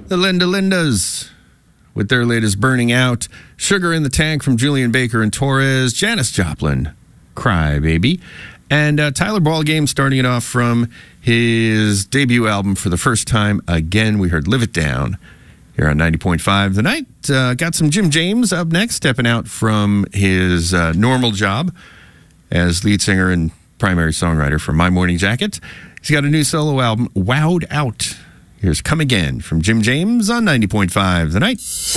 The Linda Lindas with their latest Burning Out. Sugar in the Tank from Julian Baker and Torres. Janis Joplin, Cry Baby. And Tyler Ballgame starting it off from his debut album for the first time. Again, we heard Live It Down here on 90.5 The Night. Got some Jim James up next, stepping out from his normal job as lead singer and primary songwriter for My Morning Jacket. He's got a new solo album, Wowed Out. Here's Come Again from Jim James on 90.5 The Night.